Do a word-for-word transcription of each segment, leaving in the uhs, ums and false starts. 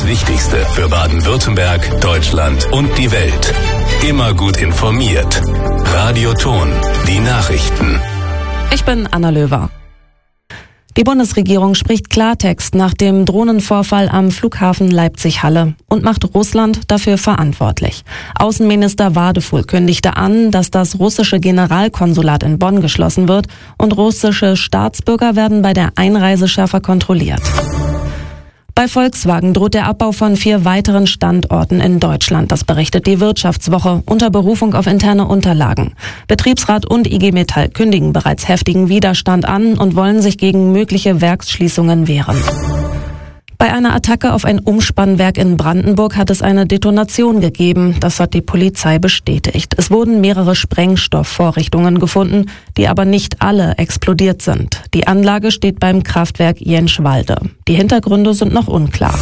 das Wichtigste für Baden-Württemberg, Deutschland und die Welt. Immer gut informiert. Radio Ton, die Nachrichten. Ich bin Anna Löwer. Die Bundesregierung spricht Klartext nach dem Drohnenvorfall am Flughafen Leipzig-Halle und macht Russland dafür verantwortlich. Außenminister Wadefuhl kündigte an, dass das russische Generalkonsulat in Bonn geschlossen wird und russische Staatsbürger werden bei der Einreise schärfer kontrolliert. Bei Volkswagen droht der Abbau von vier weiteren Standorten in Deutschland. Das berichtet die Wirtschaftswoche unter Berufung auf interne Unterlagen. Betriebsrat und I G Metall kündigen bereits heftigen Widerstand an und wollen sich gegen mögliche Werksschließungen wehren. Bei einer Attacke auf ein Umspannwerk in Brandenburg hat es eine Detonation gegeben. Das hat die Polizei bestätigt. Es wurden mehrere Sprengstoffvorrichtungen gefunden, die aber nicht alle explodiert sind. Die Anlage steht beim Kraftwerk Jenschwalde. Die Hintergründe sind noch unklar.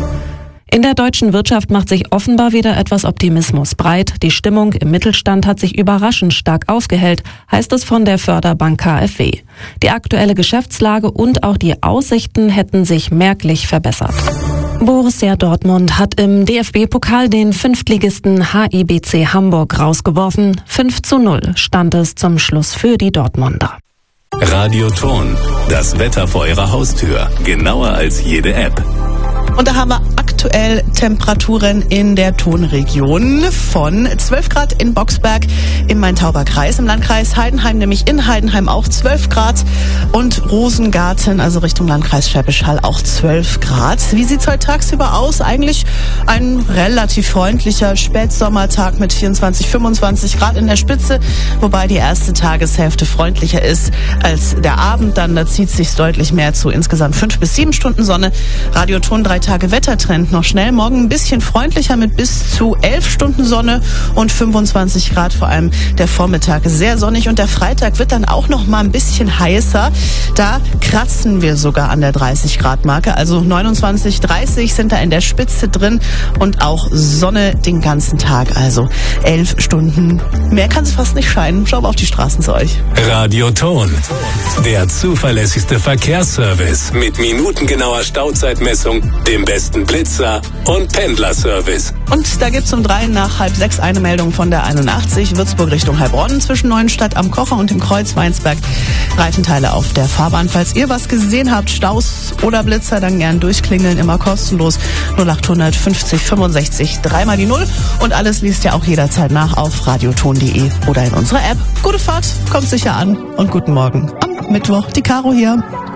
In der deutschen Wirtschaft macht sich offenbar wieder etwas Optimismus breit. Die Stimmung im Mittelstand hat sich überraschend stark aufgehellt, heißt es von der Förderbank K f W. Die aktuelle Geschäftslage und auch die Aussichten hätten sich merklich verbessert. Borussia Dortmund hat im D F B-Pokal den Fünftligisten H I B C Hamburg rausgeworfen. fünf zu null stand es zum Schluss für die Dortmunder. Radio Ton, das Wetter vor Ihrer Haustür, genauer als jede App. Und da haben wir aktuell Temperaturen in der Tonregion von zwölf Grad in Boxberg im Main-Tauber-Kreis, im Landkreis Heidenheim, nämlich in Heidenheim auch zwölf Grad und Rosengarten, also Richtung Landkreis Schwäbisch Hall, auch zwölf Grad. Wie sieht's heute tagsüber aus? Eigentlich ein relativ freundlicher Spätsommertag mit vierundzwanzig, fünfundzwanzig Grad in der Spitze, wobei die erste Tageshälfte freundlicher ist als der Abend. Dann da zieht sich's deutlich mehr zu, insgesamt fünf bis sieben Stunden Sonne. Radio Ton drei Tage Wettertrend noch schnell. Morgen ein bisschen freundlicher mit bis zu elf Stunden Sonne und fünfundzwanzig Grad. Vor allem der Vormittag ist sehr sonnig und der Freitag wird dann auch noch mal ein bisschen heißer. Da kratzen wir sogar an der dreißig Grad Marke. Also neunundzwanzig, dreißig sind da in der Spitze drin und auch Sonne den ganzen Tag. Also elf Stunden. Mehr kann es fast nicht scheinen. Schauen wir auf die Straßen zu euch. Radio Ton, der zuverlässigste Verkehrsservice mit minutengenauer Stauzeitmessung, dem besten Blitzer und Pendlerservice. Und da gibt's um drei nach halb sechs eine Meldung von der einundachtzig, Würzburg Richtung Heilbronn zwischen Neuenstadt am Kocher und dem Kreuz Weinsberg. Reifenteile auf der Fahrbahn. Falls ihr was gesehen habt, Staus oder Blitzer, dann gern durchklingeln, immer kostenlos. null achthundert fünfzig fünfundsechzig, dreimal die Null. Und alles liest ihr auch jederzeit nach auf radioton punkt de oder in unserer App. Gute Fahrt, kommt sicher an und guten Morgen. Am Mittwoch, die Caro hier.